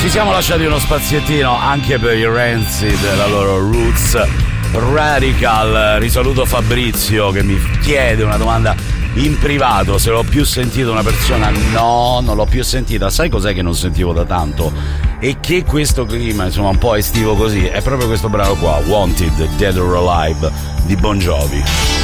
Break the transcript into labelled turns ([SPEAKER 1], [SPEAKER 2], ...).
[SPEAKER 1] Ci siamo lasciati uno spaziettino anche per i Rancid, la loro Roots Radical. Risaluto Fabrizio che mi chiede una domanda in privato, se l'ho più sentito una persona. No, non l'ho più sentita. Sai cos'è che non sentivo da tanto? E che questo clima, insomma, un po' estivo così, è proprio questo brano qua, Wanted, Dead or Alive di Bon Jovi.